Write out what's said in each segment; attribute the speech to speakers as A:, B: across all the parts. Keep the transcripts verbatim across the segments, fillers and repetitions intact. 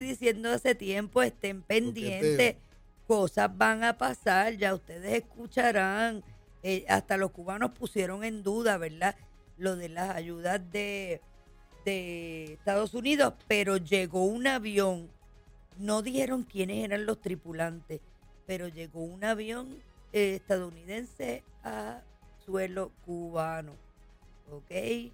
A: diciendo hace tiempo, estén pendientes, cosas van a pasar, ya ustedes escucharán, eh, hasta los cubanos pusieron en duda, ¿verdad?, lo de las ayudas de, de Estados Unidos, pero llegó un avión, no dijeron quiénes eran los tripulantes, pero llegó un avión eh, estadounidense a suelo cubano, ¿ok?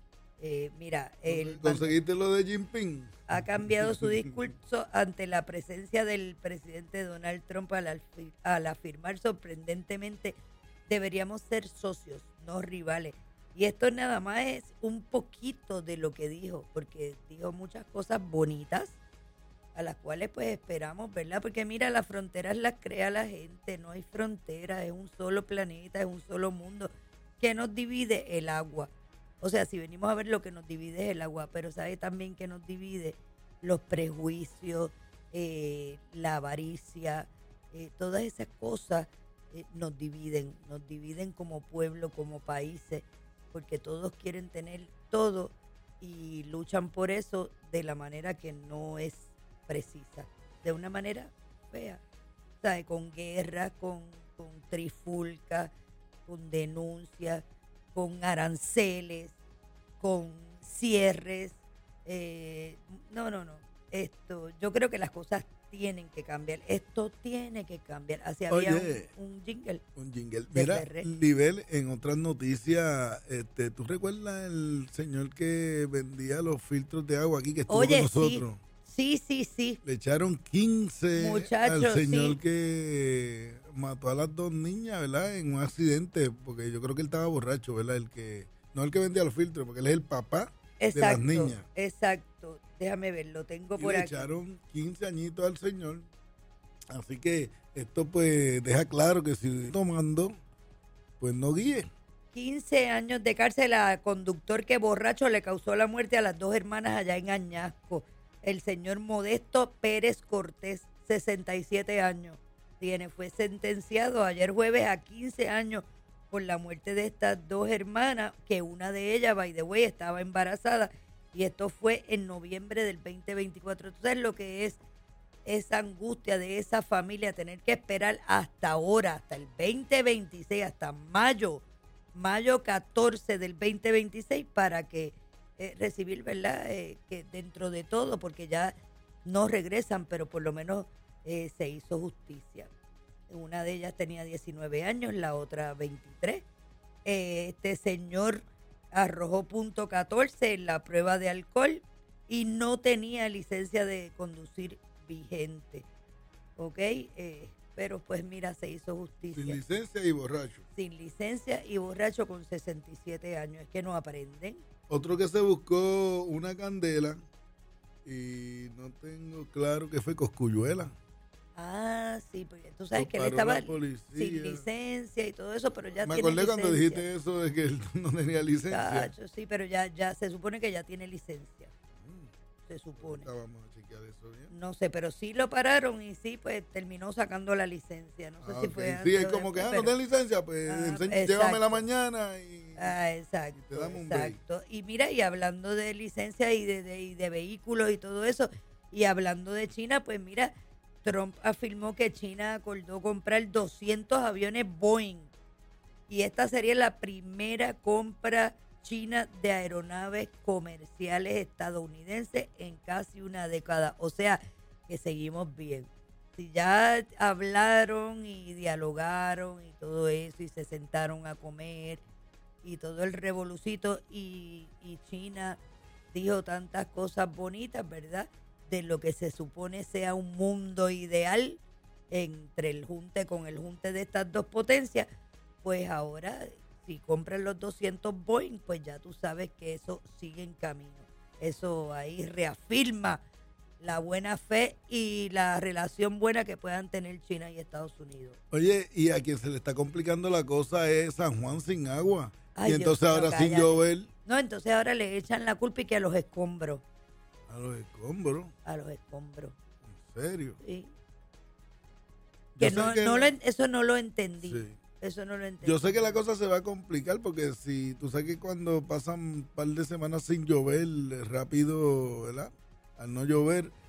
A: Eh, mira, el
B: ¿conseguiste lo de Jinping?
A: Ha cambiado su discurso ante la presencia del presidente Donald Trump al, alfi- al afirmar sorprendentemente, deberíamos ser socios, no rivales. Y esto nada más es un poquito de lo que dijo, porque dijo muchas cosas bonitas, a las cuales pues esperamos, ¿verdad? Porque mira, las fronteras las crea la gente, no hay fronteras, es un solo planeta, es un solo mundo. ¿Qué nos divide? El agua. O sea, si venimos a ver, lo que nos divide es el agua, pero ¿sabe también que nos divide? Los prejuicios, eh, la avaricia, eh, todas esas cosas eh, nos dividen, nos dividen como pueblo, como países, porque todos quieren tener todo y luchan por eso de la manera que no es precisa, de una manera fea, ¿sabe? Con guerras, con, con trifulcas, con denuncias, con aranceles, con cierres. Eh, no, no, no. Esto, yo creo que las cosas tienen que cambiar. Esto tiene que cambiar. Así había
B: Oye,
A: un, un jingle.
B: Un jingle.
A: del
B: Mira,
A: P R.
B: Libel, en otras noticias, este, ¿tú recuerdas el señor que vendía los filtros de agua aquí que estuvo
A: Oye,
B: con nosotros?
A: Sí, sí, sí.
B: Le echaron quince
A: Muchachos,
B: al señor
A: sí.
B: que mató a las dos niñas, ¿verdad? En un accidente, porque yo creo que él estaba borracho, ¿verdad? El que, no el que vendía los filtros, porque él es el papá
A: Exacto,
B: de las niñas.
A: Exacto. Déjame ver, lo tengo
B: Y
A: por
B: le
A: aquí.
B: echaron quince añitos al señor. Así que esto pues deja claro que si tomando, pues no guíe.
A: quince años de cárcel a conductor que borracho le causó la muerte a las dos hermanas allá en Añasco. El señor Modesto Pérez Cortés, sesenta y siete años, tiene. Fue sentenciado ayer jueves a quince años por la muerte de estas dos hermanas, que una de ellas, by the way, estaba embarazada, y esto fue en noviembre del veinte veinticuatro. Entonces, lo que es esa angustia de esa familia, tener que esperar hasta ahora, hasta el veinte veintiséis, hasta mayo, mayo catorce del veinte veintiséis, para que eh, recibir, ¿verdad? Eh, que dentro de todo, porque ya no regresan, pero por lo menos eh, se hizo justicia. Una de ellas tenía diecinueve años, la otra veintitrés. Eh, este señor arrojó punto catorce en la prueba de alcohol y no tenía licencia de conducir vigente. ¿Ok? Eh, pero pues mira, se hizo justicia.
B: Sin licencia y borracho.
A: Sin licencia y borracho con sesenta y siete años. Es que no aprenden.
B: Otro que se buscó una candela y no tengo claro que fue Cosculluela.
A: Ah, sí, porque tú sabes
B: Lo
A: que él
B: paró
A: estaba
B: la policía.
A: sin licencia y todo eso, pero ya
B: Me
A: tiene
B: acordé cuando
A: licencia.
B: dijiste eso de que él no tenía licencia.
A: Cacho, sí, pero ya, ya se supone que ya tiene licencia. Se supone.
B: Ahorita vamos a chequear eso bien.
A: No sé, pero sí lo pararon y sí, pues terminó sacando la licencia. No sé
B: Ah,
A: si
B: ok.
A: fue
B: Sí,
A: antes
B: es
A: o
B: como que,
A: después,
B: ah, no
A: pero-
B: tienes licencia, pues
A: Ah,
B: enseñ-
A: exacto.
B: llévamela mañana y
A: Ah, exacto,
B: te damos un break.
A: exacto. Y mira, y hablando de licencia y de, de, y de vehículos y todo eso, y hablando de China, pues mira, Trump afirmó que China acordó comprar doscientos aviones Boeing. Y esta sería la primera compra china de aeronaves comerciales estadounidenses en casi una década. O sea, que seguimos bien. Si ya hablaron y dialogaron y todo eso y se sentaron a comer y todo el revolucito y, y China dijo tantas cosas bonitas, ¿verdad? De lo que se supone sea un mundo ideal entre el junte con el junte de estas dos potencias, pues ahora si compran los doscientos Boeing, pues ya tú sabes que eso sigue en camino. Eso ahí reafirma la buena fe y la relación buena que puedan tener China y Estados Unidos.
B: Oye, y a quien se le está complicando la cosa es San Juan sin agua.
A: Ay,
B: y entonces
A: Dios mío,
B: ahora sin
A: cállate.
B: llover,
A: No, entonces ahora le echan la culpa y que a los escombros.
B: a los escombros.
A: A los escombros.
B: ¿En serio?
A: Sí.
B: Yo
A: Que
B: sé
A: no,
B: que
A: no
B: la-
A: lo en- eso no lo entendí.
B: Sí.
A: Eso no lo entendí.
B: Yo sé que la cosa se va a complicar porque si tú sabes que cuando pasan un par de semanas sin llover, rápido, ¿verdad? Al no llover,